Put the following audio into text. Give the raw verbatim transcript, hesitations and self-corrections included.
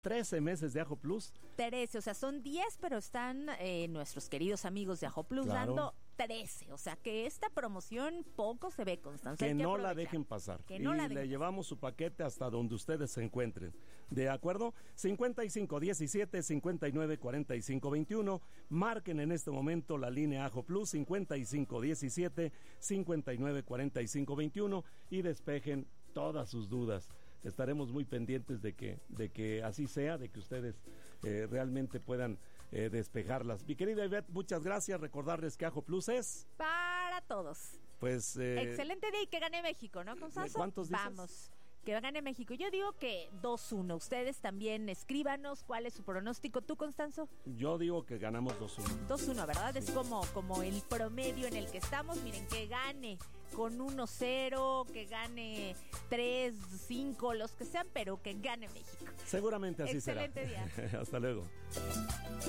trece meses de Ajo Plus. trece, o sea, son diez, pero están eh, nuestros queridos amigos de Ajo Plus claro. dando trece. O sea, que esta promoción poco se ve, Constanza. Que, que no la dejen pasar. Que no y la le dejen llevamos su paquete hasta donde ustedes se encuentren. ¿De acuerdo? cincuenta y cinco diecisiete, cincuenta y nueve cuarenta y cinco veintiuno. Marquen en este momento la línea Ajo Plus cincuenta y cinco diecisiete, cincuenta y nueve cuarenta y cinco veintiuno y despejen todas sus dudas. Estaremos muy pendientes de que, de que así sea, de que ustedes eh, realmente puedan eh, despejarlas. Mi querida Ivette, muchas gracias. Recordarles que Ajo Plus es para todos. Pues eh, excelente día y que gane México, ¿no, Constanza? ¿Cuántos dices? Vamos. Que gane México. Yo digo que dos uno. Ustedes también escríbanos cuál es su pronóstico. ¿Tú, Constanzo? Yo digo que ganamos dos uno. dos uno, ¿verdad? Sí. Es como, como el promedio en el que estamos. Miren, que gane con uno cero, que gane tres cinco, los que sean, pero que gane México. Seguramente así Excelente será. Excelente día. Hasta luego.